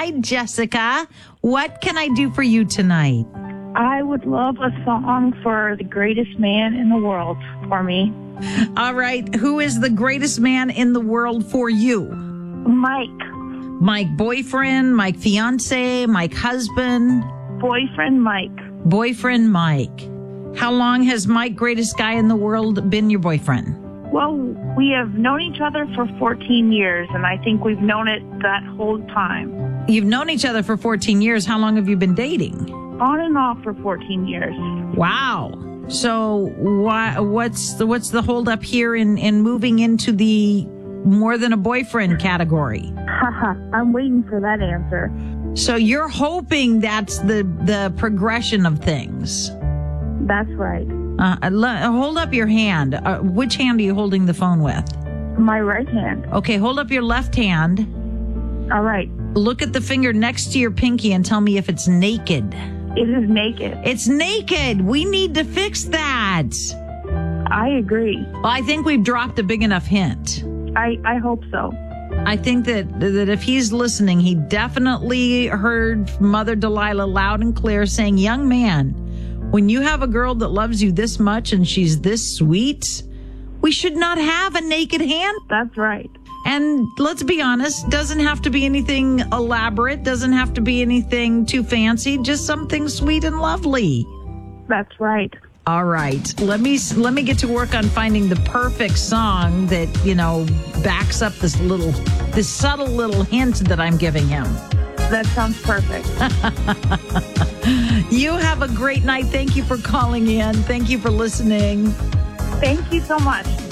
Hi, Jessica. What can I do for you tonight? I would love a song for the greatest man in the world for me. All right. Who is the greatest man in the world for you? Mike. Mike boyfriend, Mike fiance, Mike husband? Boyfriend Mike. Boyfriend Mike. How long has Mike, greatest guy in the world, been your boyfriend? Well, we have known each other for 14 years, and I think we've known it that whole time. You've known each other for 14 years. How long have you been dating? On and off for 14 years. Wow. So what's the holdup here in moving into the more than a boyfriend category? Haha, I'm waiting for that answer. So you're hoping that's the progression of things. That's right. Hold up your hand. Which hand are you holding the phone with? My right hand. Okay, hold up your left hand. All right. Look at the finger next to your pinky and tell me if it's naked. It is naked. It's naked. We need to fix that. I agree. Well, I think we've dropped a big enough hint. I hope so. I think that if he's listening, he definitely heard Mother Delilah loud and clear saying, young man, when you have a girl that loves you this much and she's this sweet, we should not have a naked hand. That's right. And let's be honest, doesn't have to be anything elaborate, doesn't have to be anything too fancy, just something sweet and lovely. That's right. All right. Let me get to work on finding the perfect song that, backs up this subtle little hint that I'm giving him. That sounds perfect. You have a great night. Thank you for calling in. Thank you for listening. Thank you so much.